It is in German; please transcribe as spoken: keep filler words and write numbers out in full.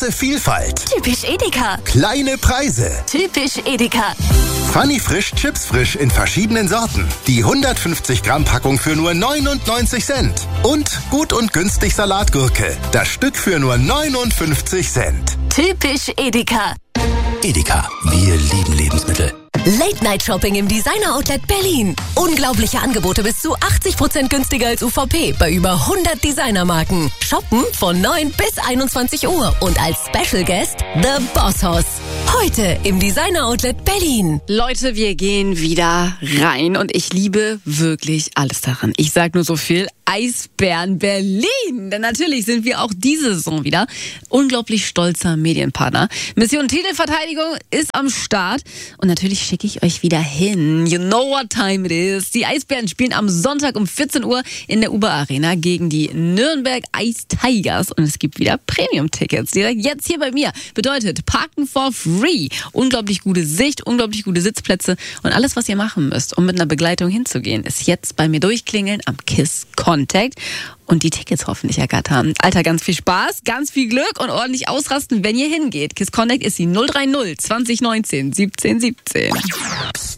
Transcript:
Große Vielfalt. Typisch Edeka. Kleine Preise. Typisch Edeka. Funny Frisch Chips Frisch in verschiedenen Sorten. Die hundertfünfzig Gramm Packung für nur neunundneunzig Cent. Und gut und günstig Salatgurke. Das Stück für nur neunundfünfzig Cent. Typisch Edeka. Edeka, wir lieben Lebensmittel. Late-Night-Shopping im Designer-Outlet Berlin. Unglaubliche Angebote bis zu achtzig Prozent günstiger als U V P bei über hundert Designermarken. Shoppen von neun bis einundzwanzig Uhr und als Special Guest The Boss Hoss. Heute im Designer-Outlet Berlin. Leute, wir gehen wieder rein und ich liebe wirklich alles daran. Ich sag nur so viel, Eisbären Berlin. Denn natürlich sind wir auch diese Saison wieder unglaublich stolzer Medienpartner. Mission Titelverteidigung ist am Start und natürlich schicke ich euch wieder hin. You know what time it is. Die Eisbären spielen am Sonntag um vierzehn Uhr in der Uber Arena gegen die Nürnberg Ice Tigers und es gibt wieder Premium-Tickets. Direkt jetzt hier bei mir. Bedeutet Parken for free. Unglaublich gute Sicht, unglaublich gute Sitzplätze und alles, was ihr machen müsst, um mit einer Begleitung hinzugehen, ist jetzt bei mir durchklingeln am KISS Contact und die Tickets hoffentlich ergattern. Alter, ganz viel Spaß, ganz viel Glück und ordentlich ausrasten, wenn ihr hingeht. KISS Contact ist die null drei null zwanzig neunzehn siebzehn siebzehn.